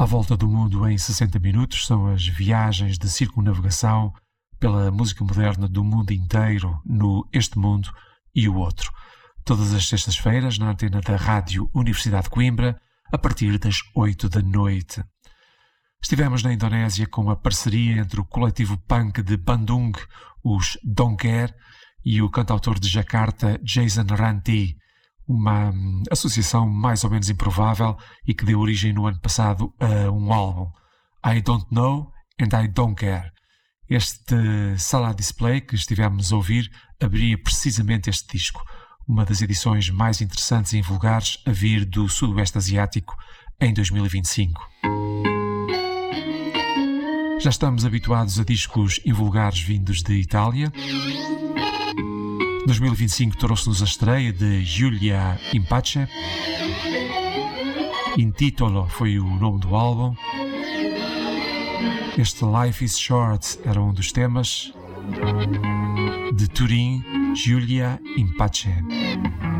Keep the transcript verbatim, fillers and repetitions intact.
À volta do mundo em sessenta minutos são as viagens de circunnavegação pela música moderna do mundo inteiro no Este Mundo e o Outro. Todas as sextas-feiras na antena da Rádio Universidade de Coimbra, a partir das oito da noite. Estivemos na Indonésia com a parceria entre o coletivo punk de Bandung, os Dongker, e o cantautor de Jakarta, Jason Ranti, uma hum, associação mais ou menos improvável e que deu origem no ano passado a um álbum, I Don't Know and I Don't Care. Este Sala Display que estivemos a ouvir abria precisamente este disco, uma das edições mais interessantes e invulgares a vir do Sudoeste Asiático em dois mil e vinte e cinco. Já estamos habituados a discos invulgares vindos de Itália. dois mil e vinte e cinco trouxe-nos a estreia de Giulia Impace. Intitolo foi o nome do álbum. Este Life is Short era um dos temas. De Turim, Giulia Impace.